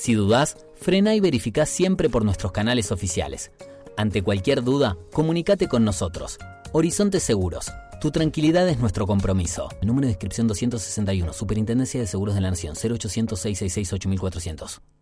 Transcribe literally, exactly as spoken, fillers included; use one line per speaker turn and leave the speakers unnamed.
Si dudás, frena y verificá siempre por nuestros canales oficiales. Ante cualquier duda, comunícate con nosotros. Horizonte Seguros. Tu tranquilidad es nuestro compromiso. Número de inscripción doscientos sesenta y uno. Superintendencia de Seguros de la Nación. cero ochocientos, seiscientos sesenta y seis, ocho mil cuatrocientos.